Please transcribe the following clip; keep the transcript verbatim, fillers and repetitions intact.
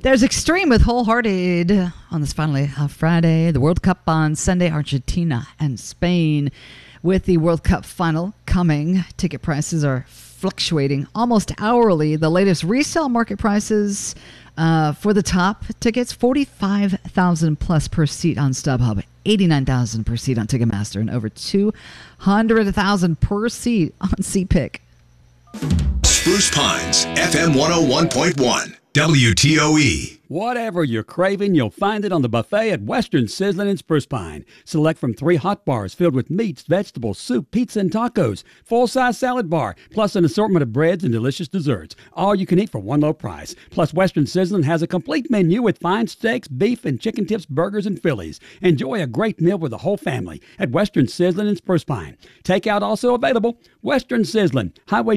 There's Extreme with Wholehearted on this finally uh, Friday. The World Cup on Sunday, Argentina and Spain. With the World Cup final coming, ticket prices are fluctuating almost hourly. The latest resale market prices uh, for the top tickets, forty-five thousand dollars plus per seat on StubHub, eighty-nine thousand dollars per seat on Ticketmaster, and over two hundred thousand dollars per seat on SeatPick. Spruce Pines, F M one oh one point one, W T O E. Whatever you're craving, you'll find it on the buffet at Western Sizzlin' in Spruce Pine. Select from three hot bars filled with meats, vegetables, soup, pizza, and tacos. Full-size salad bar, plus an assortment of breads and delicious desserts. All you can eat for one low price. Plus, Western Sizzlin' has a complete menu with fine steaks, beef, and chicken tips, burgers, and Phillies. Enjoy a great meal with the whole family at Western Sizzlin' in Spruce Pine. Takeout also available. Western Sizzlin', Highway